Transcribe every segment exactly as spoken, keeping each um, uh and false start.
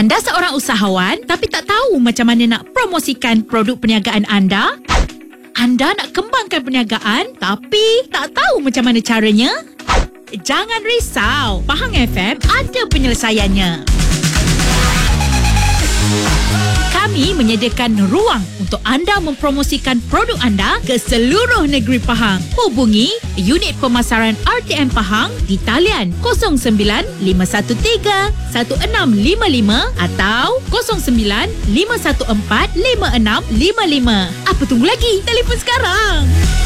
Anda seorang usahawan tapi tak tahu macam mana nak promosikan produk perniagaan anda? Anda nak kembangkan perniagaan tapi tak tahu macam mana caranya? Jangan risau, Pahang F M ada penyelesaiannya. Kami menyediakan ruang untuk anda mempromosikan produk anda ke seluruh negeri Pahang. Hubungi unit pemasaran R T M Pahang di talian kosong sembilan lima satu tiga satu enam lima lima atau kosong sembilan lima satu empat lima enam lima lima. Apa tunggu lagi? Telefon sekarang.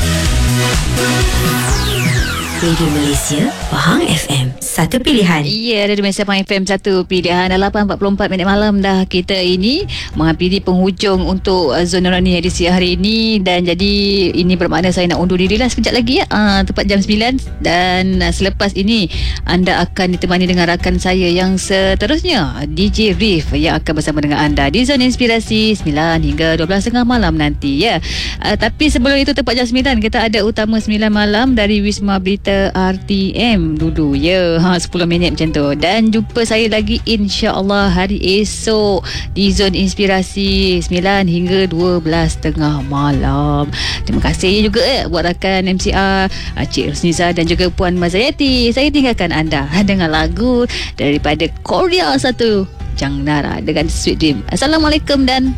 Radio Malaysia, Pahang F M, satu pilihan. Ya, Radio Malaysia Pahang F M, satu pilihan. Dah lapan empat puluh empat minit malam dah kita ini menghampiri penghujung untuk uh, Zona Rani edisi hari ini. Dan jadi ini bermakna saya nak undur diri lah sekejap lagi ya, uh, tepat jam sembilan. Dan uh, selepas ini anda akan ditemani dengan rakan saya yang seterusnya, D J Rif, yang akan bersama dengan anda di Zona Inspirasi sembilan hingga dua belas tiga puluh malam nanti ya. Uh, tapi sebelum itu tepat jam sembilan kita ada utama sembilan malam dari Wisma Berita R T M dulu ya, ha, sepuluh minit macam tu. Dan jumpa saya lagi insya-Allah hari esok di Zon Inspirasi sembilan hingga dua belas tiga puluh malam. Terima kasih juga eh, buat rakan M C R Cik Rosniza dan juga Puan Mazayati. Saya tinggalkan anda dengan lagu daripada Korea satu, Jang Nara dengan Sweet Dream. Assalamualaikum dan